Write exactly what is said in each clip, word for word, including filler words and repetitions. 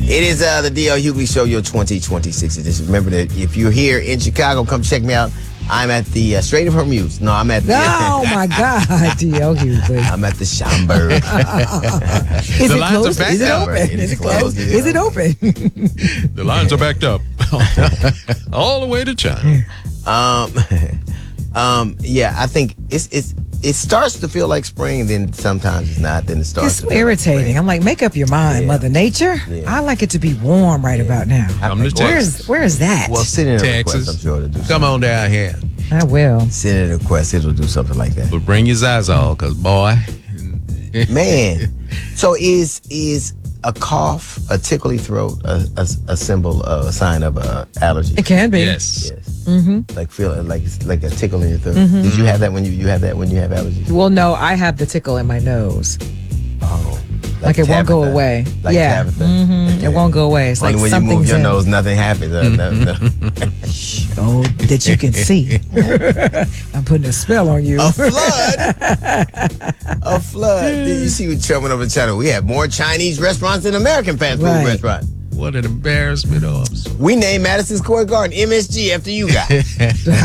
It is uh, the D L Hughley Show, your twenty twenty-six edition. Remember that if you're here in Chicago, come check me out. I'm at the uh, Strait of Hormuz. No, I'm at the... Oh, my God, D L Hughley. I'm at the Schomburg. Is The it lines are closed? backed Is it up. open? It Is is it closed? closed, Is it yeah. open? The lines are backed up all the way to China. Um, um, yeah, I think it's it's it starts to feel like spring, then sometimes it's not. Then it starts. It's to feel irritating. Like spring. I'm like, make up your mind, Yeah. Mother Nature. Yeah. I like it to be warm right about now. Come to Where Texas. is, where is that? Well, send in a Texas. request. I'm sure to do. Come something. on down here. I will. Send in a request. It'll do something like that. But bring your Zazol, because, boy. Man, so is is a cough, a tickly throat, a, a, a symbol, uh, a sign of uh, allergy? It can be. Yes. Yes. Mm-hmm. Like feeling like it's like a tickle in your throat. Mm-hmm. Did you have that when you you have that when you have allergies? Well, no, I have the tickle in my nose. Oh, Like, it won't go Tabitha. away. Like yeah. Tabitha. Mm-hmm. It won't go away. It's Only like when you something's move your in. nose, nothing happens. Uh, no, no. Oh, that you can see. I'm putting a spell on you. A flood. A flood. Did you see what Trump over in China? We have more Chinese restaurants than American fast food Right. restaurants. What an embarrassment. Oh, I'm so- We named Madison Square Garden M S G after you guys.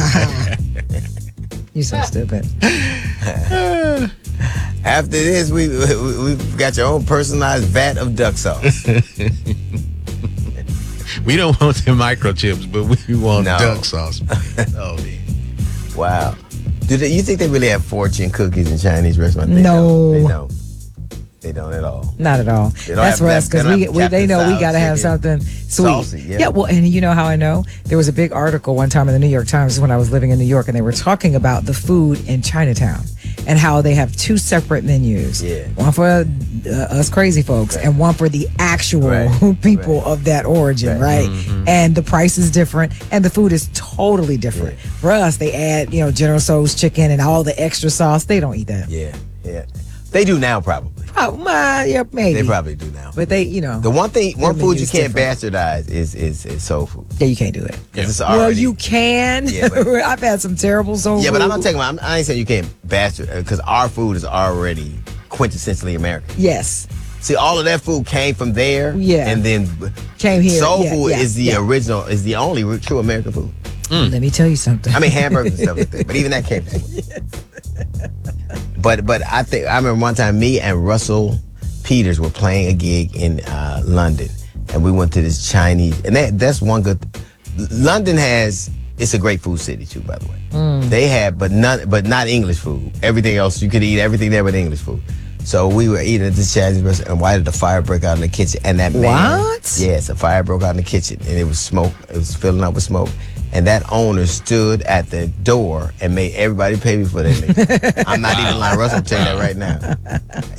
You're so stupid. After this, we, we we've got your own personalized vat of duck sauce. We don't want the microchips, but we want No. duck sauce. Oh, man. Wow. Do they, you think they really have fortune cookies in Chinese restaurants? They No. Don't. They don't. They don't at all. Not at all. They don't That's have- for us they because don't we, have we they Captain know we Style got to have chicken. something sweet. Saucy, yeah. well, and you know how I know? There was a big article one time in the New York Times when I was living in New York, and they were talking about the food in Chinatown and how they have two separate menus. Yeah. One for uh, us crazy folks Right. and one for the actual Right. people Right. of that origin, right? Right. And the price is different and the food is totally different. Yeah. For us, they add, you know, General Tso's chicken and all the extra sauce. They don't eat that. Yeah, yeah. They do now, probably. Oh, my, yeah, maybe. They probably do now. But they, you know. The one thing, one Their food you menu's can't different. bastardize is is, is soul food. Yeah, you can't do it. 'Cause it's Well, already- you can. Yeah, but- I've had some terrible soul Yeah, but I'm not food. talking about. I'm, I ain't saying you can't bastard because our food is already quintessentially American. Yes, See, all of that food came from there. Yeah. and then came here. soul yeah, food yeah, is the yeah. original, is the only re- true American food. Let me tell you something. I mean, hamburgers and stuff like that, but even that came from. But but I think I remember one time me and Russell Peters were playing a gig in uh, London, and we went to this Chinese, and that that's one good. London has it's a great food city too, by the way. Mm. They have, but not but not English food. Everything else you could eat everything there but English food. So we were eating at this Chinese restaurant, and why did the fire break out in the kitchen? And that man, What? yes, a fire broke out in the kitchen, and it was smoke. It was filling up with smoke. And that owner stood at the door and made everybody pay me for that. I'm not even lying. Russell, I'm telling you that right now.